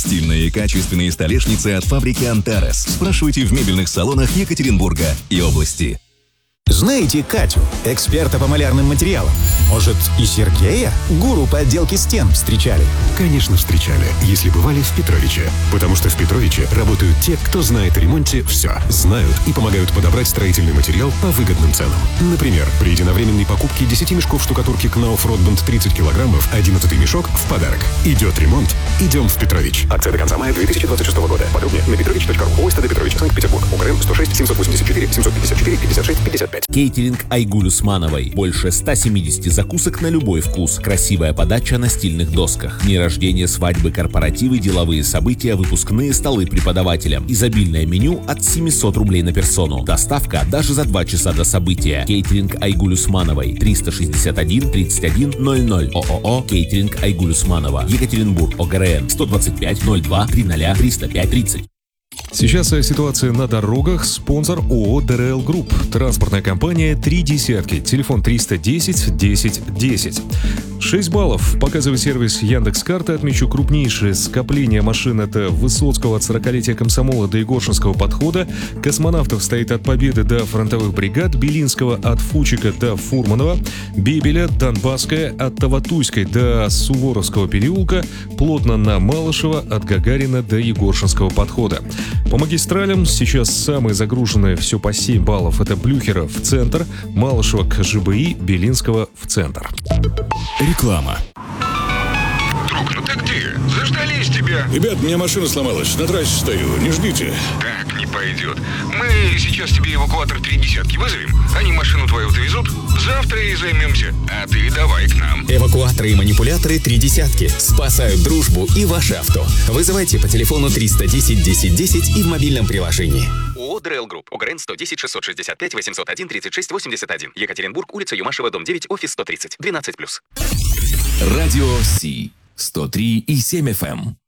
Стильные и качественные столешницы от фабрики «Антарес». Спрашивайте в мебельных салонах Екатеринбурга и области. Знаете Катю, эксперта по малярным материалам? Может, и Сергея, гуру по отделке стен, встречали? Конечно, встречали, если бывали в Петровиче. Потому что в Петровиче работают те, кто знает о ремонте все. Знают и помогают подобрать строительный материал по выгодным ценам. Например, при единовременной покупке 10 мешков штукатурки Knauf Rotband 30 килограммов, 11-й мешок в подарок. Идет ремонт, идем в Петрович. Акция до конца мая 2026 года. Подробнее на petrovich.ru. ОСТД Петрович, Санкт-Петербург. УКРН 106 784 754 56 55. Кейтеринг Айгуль Усмановой. Больше 170 закусок на любой вкус. Красивая подача на стильных досках. Дни рождения, свадьбы, корпоративы, деловые события, выпускные столы преподавателям. Изобильное меню от 700 рублей на персону. Доставка даже за 2 часа до события. Кейтеринг Айгуль Усмановой. 361 31 00. ООО Кейтеринг Айгуль Усманова. Екатеринбург. ОГРН 125 02 30 305 30. Сейчас ситуация на дорогах. Спонсор ООО ДРЛ Групп. Транспортная компания «Три десятки». Телефон 310 10 10. 6 баллов. Показывает сервис Яндекс.Карты. Отмечу крупнейшее скопление машин. Это Высоцкого от 40-летия комсомола до Егоршинского подхода. Космонавтов стоит от Победы до фронтовых бригад. Белинского от Фучика до Фурманова. Бебеля, Донбасская от Таватуйской до Суворовского переулка. Плотно на Малышева от Гагарина до Егоршинского подхода. По магистралям сейчас самые загруженные, все по 7 баллов. Это Блюхера в центр, Малышева к ЖБИ, Белинского в центр. Реклама. Друг, ну ты где? Заждались тебя. Ребят, у меня машина сломалась, на трассе стою, не ждите. Так не пойдет. Мы сейчас тебе эвакуатор 3 десятки вызовем. Они машину твою довезут. Завтра и займемся. А ты давай к нам. Эвакуаторы и манипуляторы 3 десятки. Спасают дружбу и ваше авто. Вызывайте по телефону 310 10 10 и в мобильном приложении. ООО ДРЛ Групп. ОГРН 110 665 801 36 81. Екатеринбург, улица Юмашева, дом 9, офис 130. 12+. Радио Си 103,7 FM.